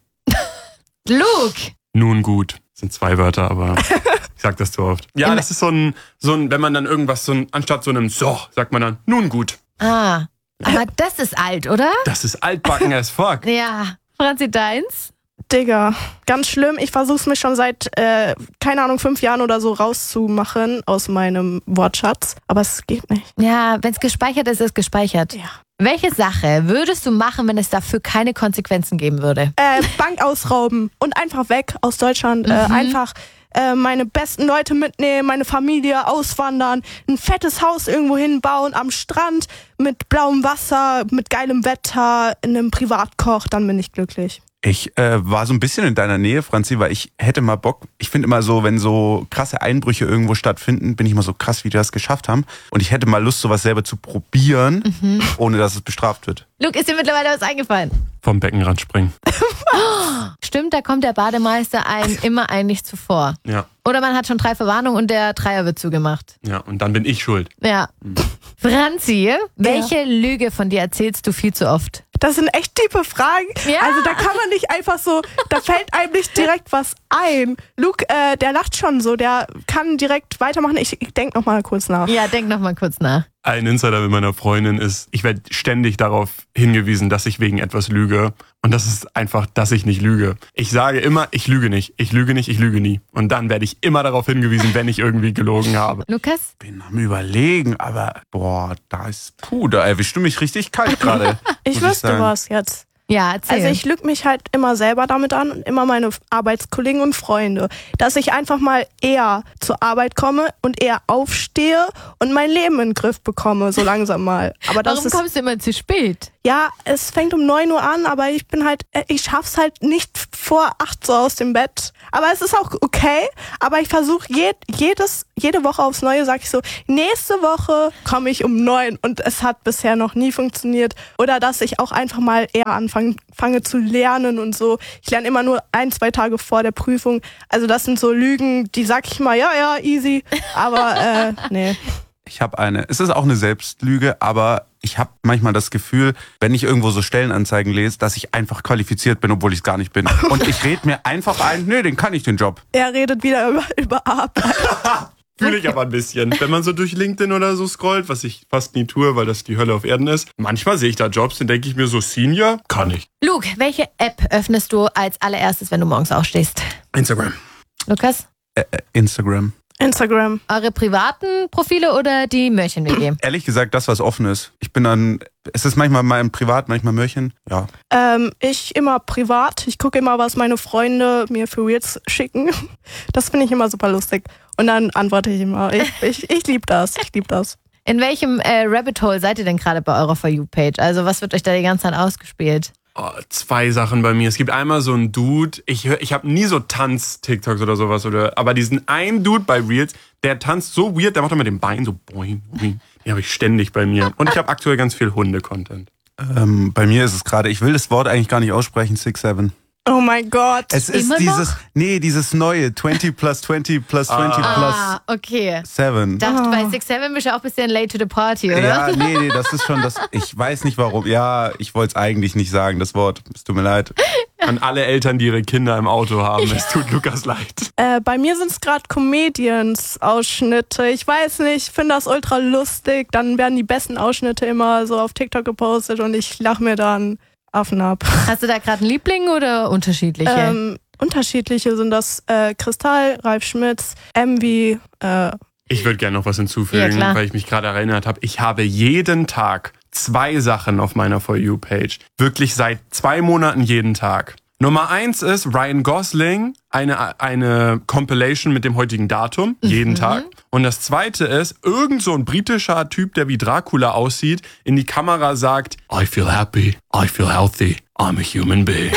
Luke! Nun gut, das sind zwei Wörter, aber ich sag das zu oft. Ja, das ist so ein, so ein, wenn man dann irgendwas so ein, anstatt so einem so, sagt man dann, nun gut. Ah, aber das ist alt, oder? Das ist altbacken as fuck. Ja. Franzi, deins? Digga, ganz schlimm. Ich versuche es mir schon seit, äh, keine Ahnung, fünf Jahren oder so rauszumachen aus meinem Wortschatz. Aber es geht nicht. Ja, wenn es gespeichert ist, ist es gespeichert. Ja. Welche Sache würdest du machen, wenn es dafür keine Konsequenzen geben würde? Äh, Bank ausrauben und einfach weg aus Deutschland. Mhm. Äh, einfach äh, meine besten Leute mitnehmen, meine Familie auswandern, ein fettes Haus irgendwo hinbauen am Strand mit blauem Wasser, mit geilem Wetter, in einem Privatkoch, dann bin ich glücklich. Ich äh, war so ein bisschen in deiner Nähe, Franzi, weil ich hätte mal Bock, ich finde immer so, wenn so krasse Einbrüche irgendwo stattfinden, bin ich immer so krass, wie die das geschafft haben. Und ich hätte mal Lust, sowas selber zu probieren, mhm. ohne dass es bestraft wird. Luke, ist dir mittlerweile was eingefallen? Vom Beckenrand springen. Stimmt, da kommt der Bademeister einem immer eigentlich zuvor. Ja. Oder man hat schon drei Verwarnungen und der Dreier wird zugemacht. Ja, und dann bin ich schuld. Ja. Mhm. Franzi, welche ja. Lüge von dir erzählst du viel zu oft? Das sind echt tiefe Fragen. Ja. Also da kann man nicht einfach so, da fällt einem nicht direkt was ein. Luke, äh, der lacht schon so, der kann direkt weitermachen. Ich, ich denke noch mal kurz nach. Ja, denk noch mal kurz nach. Ein Insider mit meiner Freundin ist, ich werde ständig darauf hingewiesen, dass ich wegen etwas lüge. Und das ist einfach, dass ich nicht lüge. Ich sage immer, ich lüge nicht, ich lüge nicht, ich lüge nie. Und dann werde ich immer darauf hingewiesen, wenn ich irgendwie gelogen habe. Lukas? Bin am Überlegen, aber boah, da ist, puh, da erwischst du mich richtig kalt gerade. Ich wüsste was jetzt. Ja, erzähl. Also ich lüge mich halt immer selber damit an und immer meine Arbeitskollegen und Freunde, dass ich einfach mal eher zur Arbeit komme und eher aufstehe und mein Leben in den Griff bekomme, so langsam mal. Aber das Warum ist, kommst du immer zu spät? Ja, es fängt um neun Uhr an, aber ich bin halt, ich schaff's halt nicht vor acht so aus dem Bett. Aber es ist auch okay, aber ich versuche jed, jedes, jede Woche aufs Neue, sage ich so, nächste Woche komme ich um neun und es hat bisher noch nie funktioniert. Oder dass ich auch einfach mal eher anfange fange zu lernen und so. Ich lerne immer nur ein, zwei Tage vor der Prüfung. Also das sind so Lügen, die sag ich mal, ja, ja, easy. Aber äh, nee. Ich habe eine, es ist auch eine Selbstlüge, aber ich habe manchmal das Gefühl, wenn ich irgendwo so Stellenanzeigen lese, dass ich einfach qualifiziert bin, obwohl ich es gar nicht bin. Und ich rede mir einfach ein, nee, den kann ich, den Job. Er redet wieder über, über Arbeit. Fühle ich aber ein bisschen. Wenn man so durch LinkedIn oder so scrollt, was ich fast nie tue, weil das die Hölle auf Erden ist. Manchmal sehe ich da Jobs, dann denke ich mir so, Senior, kann ich. Luke, welche App öffnest du als allererstes, wenn du morgens aufstehst? Instagram. Lukas? Äh, Instagram. Instagram. Eure privaten Profile oder die Mörchen-W G? Ehrlich gesagt, das, was offen ist. Ich bin dann, es ist manchmal mal im Privat, manchmal Mörchen, ja. Ähm, ich immer privat. Ich gucke immer, was meine Freunde mir für Reels schicken. Das finde ich immer super lustig. Und dann antworte ich immer. Ich, ich, ich liebe das, ich liebe das. In welchem äh, Rabbit Hole seid ihr denn gerade bei eurer For You-Page? Also was wird euch da die ganze Zeit ausgespielt? Oh, zwei Sachen bei mir. Es gibt einmal so einen Dude, ich, hör, ich habe nie so Tanz-TikToks oder sowas, oder, aber diesen einen Dude bei Reels, der tanzt so weird, der macht immer den Bein so boing, boing. Den habe ich ständig bei mir. Und ich habe aktuell ganz viel Hunde-Content. Ähm, bei mir ist es gerade, ich will das Wort eigentlich gar nicht aussprechen, six seven. Oh mein Gott. Es ist Immer dieses, noch? nee, dieses neue zwanzig plus zwanzig plus zwanzig Ah, okay. plus sieben. Dachte, bei Six Seven bist du auch ein bisschen late to the party, oder? Ja, nee, nee, das ist schon das. Ich weiß nicht warum. Ja, ich wollte es eigentlich nicht sagen, das Wort. Es tut mir leid. An alle Eltern, die ihre Kinder im Auto haben, es tut Lukas leid. Äh, bei mir sind es gerade Comedians-Ausschnitte. Ich weiß nicht, ich finde das ultra lustig. Dann werden die besten Ausschnitte immer so auf TikTok gepostet und ich lache mir dann Affen ab. Hast du da gerade einen Liebling oder unterschiedliche? Ähm, unterschiedliche sind das äh, Kristall, Ralf Schmitz, Envy. Äh, Ich würde gerne noch was hinzufügen, Ja, klar. weil ich mich gerade erinnert habe. Ich habe jeden Tag zwei Sachen auf meiner For You-Page. Wirklich seit zwei Monaten jeden Tag. Nummer eins ist Ryan Gosling, eine, eine Compilation mit dem heutigen Datum, jeden Tag. Und das zweite ist, irgend so ein britischer Typ, der wie Dracula aussieht, in die Kamera sagt, I feel happy, I feel healthy, I'm a human being.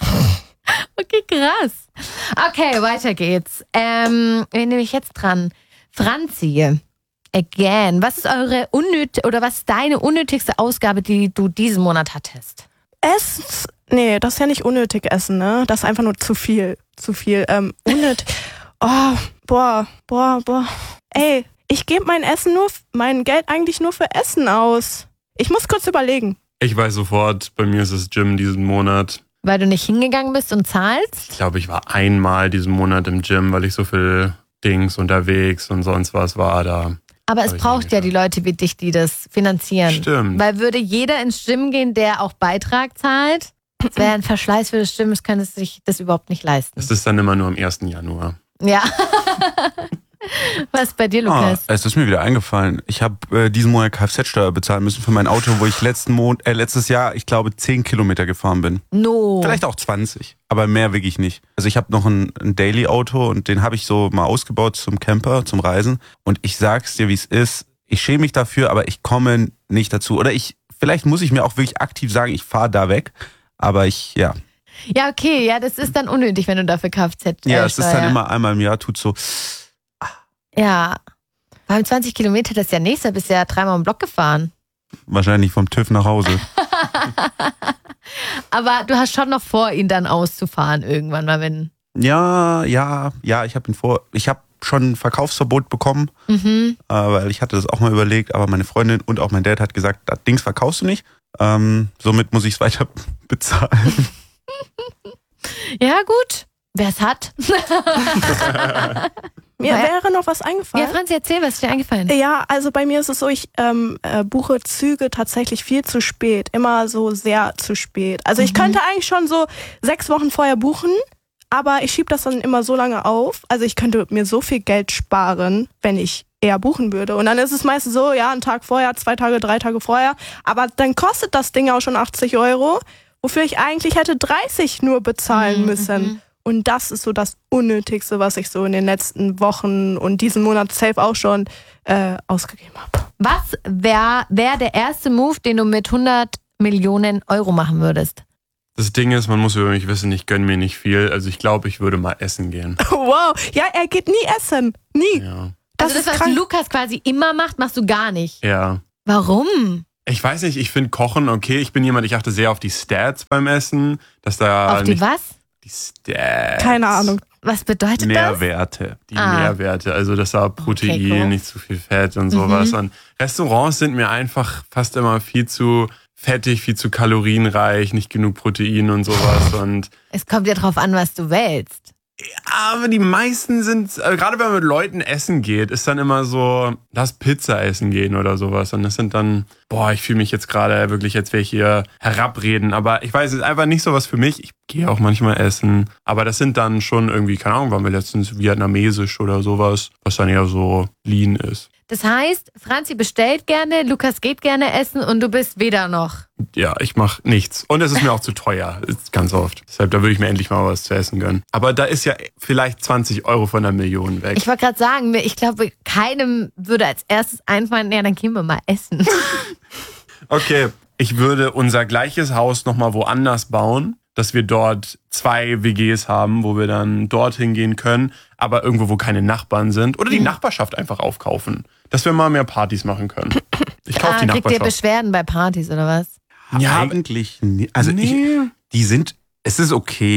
Okay, krass. Okay, weiter geht's. Ähm, wen nehme ich jetzt dran? Franzi, again. Was ist eure unnöt oder was ist deine unnötigste Ausgabe, die du diesen Monat hattest? Essen. Nee, das ist ja nicht unnötig essen, ne? Das ist einfach nur zu viel. Zu viel. Ähm, unnötig. Oh, boah, boah, boah. Ey, ich gebe mein Essen nur, mein Geld eigentlich nur für Essen aus. Ich muss kurz überlegen. Ich weiß sofort, bei mir ist es Gym diesen Monat. Weil du nicht hingegangen bist und zahlst? Ich glaube, ich war einmal diesen Monat im Gym, weil ich so viel Dings unterwegs und sonst was war da. Aber es Hab ich braucht nicht ja die Leute wie dich, die das finanzieren. Stimmt. Weil würde jeder ins Gym gehen, der auch Beitrag zahlt, das wäre ein Verschleiß für das Gym, es könnte sich das überhaupt nicht leisten. Es ist dann immer nur am ersten Januar. Ja. Was ist bei dir, Ah, Lukas? es ist mir wieder eingefallen. Ich habe äh, diesen Monat Kfz-Steuer bezahlen müssen für mein Auto, wo ich letzten Mon äh, letztes Jahr, ich glaube, zehn Kilometer gefahren bin. No. Vielleicht auch zwanzig, aber mehr wirklich nicht. Also ich habe noch ein, ein Daily-Auto und den habe ich so mal ausgebaut zum Camper, zum Reisen. Und ich sag's dir, wie es ist. Ich schäme mich dafür, aber ich komme nicht dazu. Oder ich, vielleicht muss ich mir auch wirklich aktiv sagen, ich fahre da weg. Aber ich, ja. Ja, okay, ja, das ist dann unnötig, wenn du dafür Kfz. Ja, äh, es ist dann Steuer- immer einmal im Jahr, tut so. Ja. Beim zwanzig Kilometer, das ist ja nächster, bist ja dreimal im Block gefahren. Wahrscheinlich vom TÜV nach Hause. Aber du hast schon noch vor, ihn dann auszufahren irgendwann mal, wenn. Ja, ja, ja, ich habe ihn vor, ich habe schon ein Verkaufsverbot bekommen, Mhm. äh, weil ich hatte das auch mal überlegt, aber meine Freundin und auch mein Dad hat gesagt, das Dings verkaufst du nicht, ähm, somit muss ich es weiter bezahlen. Ja, gut. Wer es hat. Mir Ja. wäre noch was eingefallen. Ja, Franzi, erzähl, was ist dir eingefallen? Ja, also bei mir ist es so, ich ähm, äh, buche Züge tatsächlich viel zu spät. Immer so sehr zu spät. Also ich könnte eigentlich schon so sechs Wochen vorher buchen, aber ich schiebe das dann immer so lange auf. Also ich könnte mir so viel Geld sparen, wenn ich eher buchen würde. Und dann ist es meistens so, ja, einen Tag vorher, zwei Tage, drei Tage vorher. Aber dann kostet das Ding auch schon achtzig Euro, wofür ich eigentlich hätte dreißig nur bezahlen Mhm, müssen. mhm. Und das ist so das Unnötigste, was ich so in den letzten Wochen und diesen Monat safe auch schon äh, ausgegeben habe. Was wäre wär der erste Move, den du mit hundert Millionen Euro machen würdest? Das Ding ist, man muss über mich wissen, ich gönne mir nicht viel. Also ich glaube, ich würde mal essen gehen. Wow, ja, er geht nie essen. Nie. Ja. Das also ist das, was krank. Lukas quasi immer macht, machst du gar nicht. Ja. Warum? Ich weiß nicht, ich finde Kochen okay. Ich bin jemand, ich achte sehr auf die Stats beim Essen. Dass da Auf die nicht was? die Stats. Keine Ahnung. Was bedeutet das? Nährwerte. Die Ah. Nährwerte, also dass da Protein, Okay, cool. nicht zu viel Fett und sowas. Mhm. Und Restaurants sind mir einfach fast immer viel zu fettig, viel zu kalorienreich, nicht genug Protein und sowas. Und Es kommt ja drauf an, was du wählst. aber die meisten sind, äh, gerade wenn man mit Leuten essen geht, ist dann immer so, lass Pizza essen gehen oder sowas. Und das sind dann, boah, ich fühle mich jetzt gerade wirklich, als wäre ich hier herabreden. Aber ich weiß, es ist einfach nicht so was für mich. Ich gehe auch manchmal essen. Aber das sind dann schon irgendwie, keine Ahnung, waren wir letztens vietnamesisch oder sowas, was dann eher so lean ist. Das heißt, Franzi bestellt gerne, Lukas geht gerne essen und du bist weder noch. Ja, ich mache nichts. Und es ist mir auch zu teuer, ist ganz oft. Deshalb, da würde ich mir endlich mal was zu essen gönnen. Aber da ist ja vielleicht zwanzig Euro von einer Million weg. Ich wollte gerade sagen, mir- ich glaube, keinem würde als erstes einfallen, ja, dann gehen wir mal essen. Okay, ich würde unser gleiches Haus nochmal woanders bauen, dass wir dort zwei W Gs haben, wo wir dann dorthin gehen können, aber irgendwo, wo keine Nachbarn sind. Oder die Nachbarschaft einfach aufkaufen, dass wir mal mehr Partys machen können. Ich kaufe Ah, die kriegt ihr Nachbarschaft. Beschwerden bei Partys oder was? Ja, eigentlich nie. Also nee. ich, die sind, es ist okay.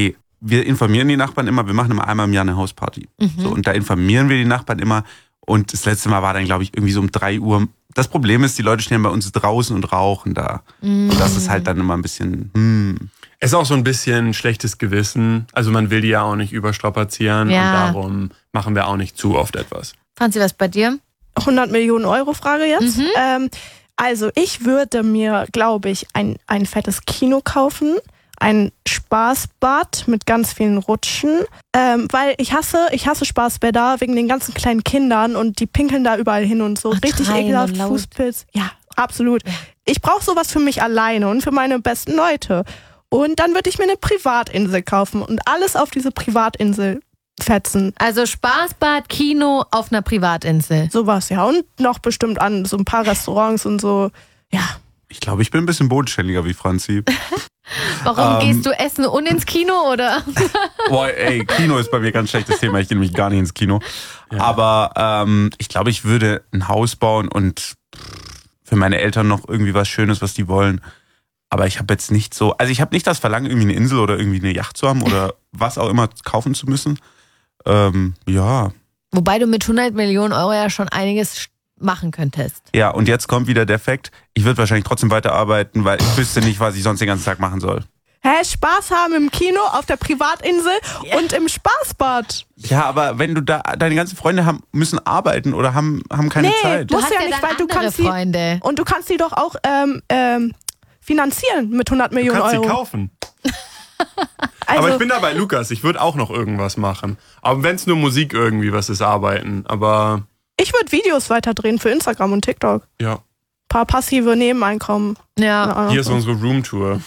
wir informieren die Nachbarn immer, wir machen immer einmal im Jahr eine Hausparty. Mhm. So, und da informieren wir die Nachbarn immer. Und das letzte Mal war dann, glaube ich, irgendwie so um drei Uhr. Das Problem ist, die Leute stehen bei uns draußen und rauchen da. Mhm. Und das ist halt dann immer ein bisschen, hm. Es ist auch so ein bisschen schlechtes Gewissen. Also man will die ja auch nicht überstrapazieren. Ja. Und darum machen wir auch nicht zu oft etwas. Franzi, was bei dir? hundert Millionen Euro Frage jetzt. Mhm. Ähm, also ich würde mir, glaube ich, ein, ein fettes Kino kaufen. Ein Spaßbad mit ganz vielen Rutschen, ähm, weil ich hasse, ich hasse Spaßbäder wegen den ganzen kleinen Kindern und die pinkeln da überall hin und so. Ach, richtig schreien ekelhaft, und laut. Fußpilz. Ja, absolut. Ich brauche sowas für mich alleine und für meine besten Leute. Und dann würde ich mir eine Privatinsel kaufen und alles auf diese Privatinsel fetzen. Also Spaßbad, Kino auf einer Privatinsel. Sowas, ja. Und noch bestimmt an so ein paar Restaurants und so. Ja. Ich glaube, ich bin ein bisschen bodenständiger wie Franzi. Warum Ähm. gehst du essen und ins Kino, oder? Boah, ey, Kino ist bei mir ganz schlechtes Thema. Ich gehe nämlich gar nicht ins Kino. Ja. Aber ähm, ich glaube, ich würde ein Haus bauen und für meine Eltern noch irgendwie was Schönes, was die wollen. Aber ich habe jetzt nicht so, also ich habe nicht das Verlangen, irgendwie eine Insel oder irgendwie eine Yacht zu haben oder was auch immer kaufen zu müssen. Ähm, ja. Wobei du mit hundert Millionen Euro ja schon einiges machen könntest. Ja, und jetzt kommt wieder der Fakt, ich würde wahrscheinlich trotzdem weiterarbeiten, weil ich wüsste nicht, was ich sonst den ganzen Tag machen soll. Hä, Spaß haben im Kino, auf der Privatinsel und im Spaßbad. Ja, aber wenn du da, deine ganzen Freunde haben, müssen arbeiten oder haben, haben keine Nee, Zeit. Du Musst hast ja ja, nicht, dann weil du andere kannst die- Freunde. Und du kannst die doch auch ähm, ähm, finanzieren mit hundert Du Millionen kannst sie Euro. kaufen. Also, Aber ich bin da bei Lukas. Ich würde auch noch irgendwas machen. Aber wenn es nur Musik irgendwie was ist, arbeiten. Aber ich würde Videos weiterdrehen für Instagram und TikTok. ja, Paar passive Nebeneinkommen. Ja, hier ist unsere Roomtour.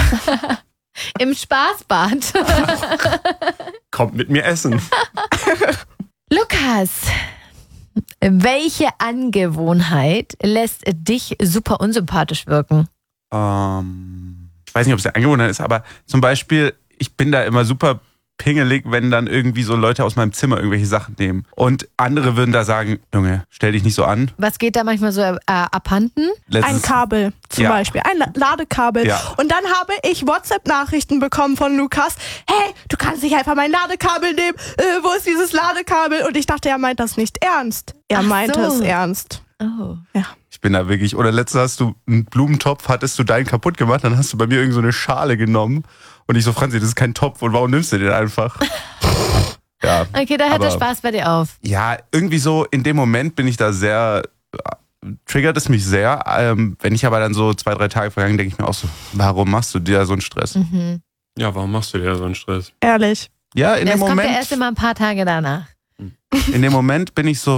im Spaßbad. Kommt mit mir essen. Lukas, welche Angewohnheit lässt dich super unsympathisch wirken? Ähm, ich weiß nicht, ob es der Angewohnheit ist, aber zum Beispiel, ich bin da immer super pingelig, wenn dann irgendwie so Leute aus meinem Zimmer irgendwelche Sachen nehmen. Und andere würden da sagen, Junge, stell dich nicht so an. Was geht da manchmal so äh, abhanden? Letztens, Ein Kabel zum Ja. Beispiel, ein La- Ladekabel. Ja. Und dann habe ich WhatsApp-Nachrichten bekommen von Lukas. Hey, du kannst nicht einfach mein Ladekabel nehmen. Äh, wo ist dieses Ladekabel? Und ich dachte, er meint das nicht ernst. Er Ach meinte so. es ernst. Oh. Ja. Ich bin da wirklich, oder letztens hast du einen Blumentopf, hattest du deinen kaputt gemacht, dann hast du bei mir irgend so eine Schale genommen. Und ich so, Franzi, das ist kein Topf und warum nimmst du den einfach? Ja, Okay, da hört der aber- Spaß bei dir auf. ja, irgendwie so in dem Moment bin ich da sehr, triggert es mich sehr. Ähm, wenn ich aber dann so zwei, drei Tage vergangen, denke ich mir auch so, warum machst du dir so einen Stress? Mhm. Ja, warum machst du dir so einen Stress? Ehrlich. Ja, in Das dem kommt ja Moment, erst immer ein paar Tage danach. in dem Moment bin ich so,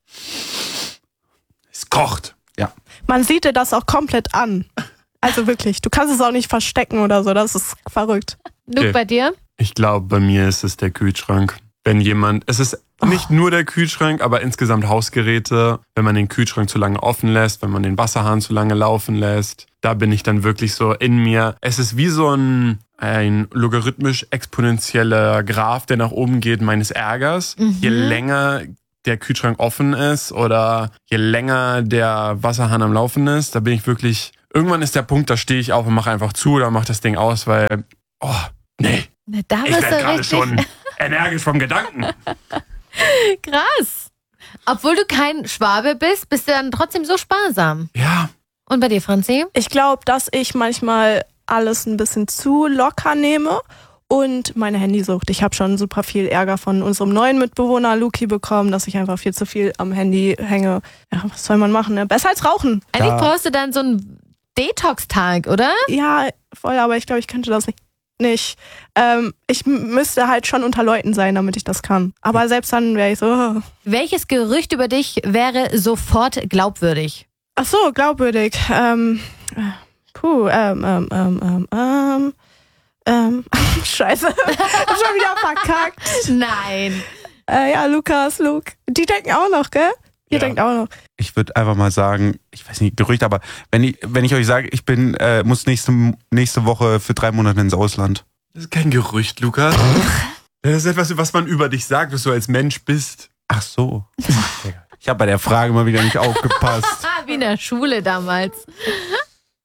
Es kocht. Man sieht dir das auch komplett an. Also wirklich, du kannst es auch nicht verstecken oder so, das ist verrückt. Luke, Okay. bei dir? Ich glaube, bei mir ist es der Kühlschrank. Wenn jemand, es ist nicht nur der Kühlschrank, aber insgesamt Hausgeräte, wenn man den Kühlschrank zu lange offen lässt, wenn man den Wasserhahn zu lange laufen lässt, da bin ich dann wirklich so in mir. Es ist wie so ein, ein logarithmisch exponentieller Graph, der nach oben geht, meines Ärgers. Mhm. Je länger der Kühlschrank offen ist oder je länger der Wasserhahn am Laufen ist, da bin ich wirklich, irgendwann ist der Punkt, da stehe ich auf und mache einfach zu oder mache das Ding aus, weil, oh, nee, Na, da ich bist werde du gerade richtig schon energisch vom Gedanken. krass. Obwohl du kein Schwabe bist, bist du dann trotzdem so sparsam. Ja, Und bei dir, Franzi? Ich glaube, dass ich manchmal alles ein bisschen zu locker nehme und meine Handysucht. Ich habe schon super viel Ärger von unserem neuen Mitbewohner Luki bekommen, dass ich einfach viel zu viel am Handy hänge. Ja, was soll man machen, ne? Besser als rauchen. Eigentlich Da- brauchst du dann so einen Detox-Tag, oder? Ja, voll, aber ich glaube, ich könnte das nicht. nicht. Ähm, ich m- müsste halt schon unter Leuten sein, damit ich das kann. Aber selbst dann wäre ich so, oh. Welches Gerücht über dich wäre sofort glaubwürdig? Ach so, glaubwürdig. Ähm, äh, puh, ähm, ähm, ähm, ähm, ähm, ähm, scheiße. Hab schon wieder verkackt. Nein. Äh, ja, Lukas, Luke. Die denken auch noch, gell? Ihr Ja. denkt auch noch. ich würde einfach mal sagen, ich weiß nicht, Gerücht, aber wenn ich, wenn ich euch sage, ich bin, äh, muss nächste, nächste Woche für drei Monate ins Ausland. das ist kein Gerücht, Lukas. Das ist etwas, was man über dich sagt, was du als Mensch bist. Ach so. Ich habe bei der Frage mal wieder nicht aufgepasst. Ah, wie in der Schule damals.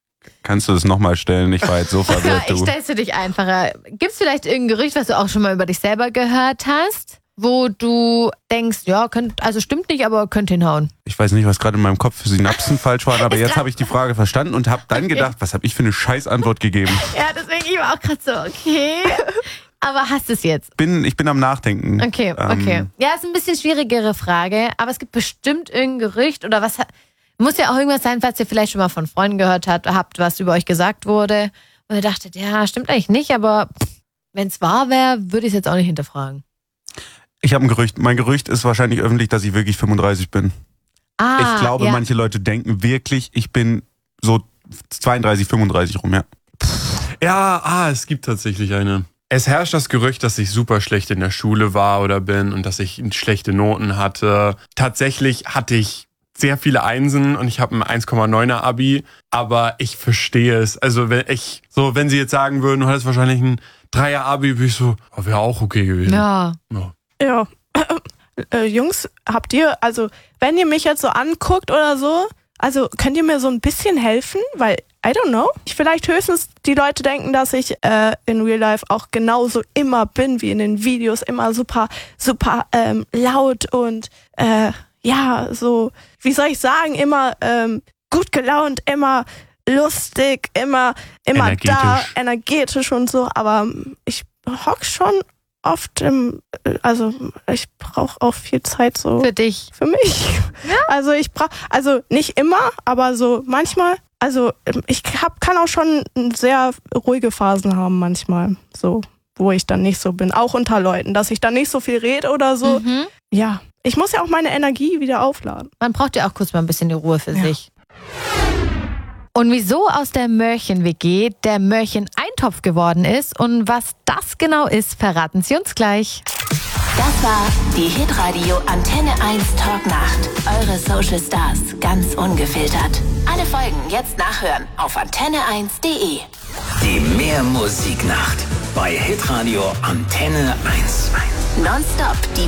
Kannst du das nochmal stellen? Ich war jetzt so verwirrt. Ja, ich du. stell's für dich einfacher. Gibt's vielleicht irgendein Gerücht, was du auch schon mal über dich selber gehört hast, wo du denkst, ja, könnt, also stimmt nicht, aber könnt hinhauen? Ich weiß nicht, was gerade in meinem Kopf für Synapsen falsch waren, aber jetzt habe ich die Frage verstanden und habe dann Okay. gedacht, was habe ich für eine Scheißantwort gegeben? Ja, deswegen ich war auch gerade so, okay. Aber hast es jetzt? Bin, ich bin am Nachdenken. Okay, okay. Ähm, Ja, ist ein bisschen schwierigere Frage, aber es gibt bestimmt irgendein Gerücht oder was. Muss ja auch irgendwas sein, falls ihr vielleicht schon mal von Freunden gehört habt, habt, was über euch gesagt wurde. Und ihr dachtet, ja, stimmt eigentlich nicht, aber wenn es wahr wäre, würde ich es jetzt auch nicht hinterfragen. Ich habe ein Gerücht. Mein Gerücht ist wahrscheinlich öffentlich, dass ich wirklich fünfunddreißig bin. Ah, ich glaube, ja. manche Leute denken wirklich, ich bin so zweiunddreißig, fünfunddreißig rum, ja. Ja, ah, es gibt tatsächlich eine. Es herrscht das Gerücht, dass ich super schlecht in der Schule war oder bin und dass ich schlechte Noten hatte. Tatsächlich hatte ich sehr viele Einsen und ich habe ein eins Komma neuner Abi, aber ich verstehe es. Also wenn ich so, wenn sie jetzt sagen würden, du hattest wahrscheinlich ein Dreier Abi, bin ich so, oh, wäre auch okay gewesen. Ja. Ja. Ja. Äh, Jungs, habt ihr, also wenn ihr mich jetzt so anguckt oder so, also könnt ihr mir so ein bisschen helfen? Weil, I don't know. Ich vielleicht höchstens die Leute denken, dass ich äh, in Real Life auch genauso immer bin wie in den Videos. Immer super, super ähm, laut und äh, ja, so, wie soll ich sagen, immer ähm, gut gelaunt, immer lustig, immer, immer Energetisch. da, energetisch und so. Aber ich hock schon oft im, also ich brauche auch viel Zeit so Für dich. für mich. Also ich brauche, also nicht immer, aber so manchmal. Also ich hab, kann auch schon sehr ruhige Phasen haben manchmal, so wo ich dann nicht so bin, auch unter Leuten, dass ich dann nicht so viel rede oder so. Mhm. Ja, ich muss ja auch meine Energie wieder aufladen. Man braucht ja auch kurz mal ein bisschen die Ruhe für Ja. sich. Und wieso aus der Mörchen-W G der Mörchen-Eintopf geworden ist und was das genau ist, verraten sie uns gleich. Das war die Hitradio Antenne eins Talknacht. Eure Social Stars ganz ungefiltert. Alle Folgen jetzt nachhören auf antenne eins punkt de. Die Mehr Musiknacht bei Hitradio Antenne eins. Nonstop die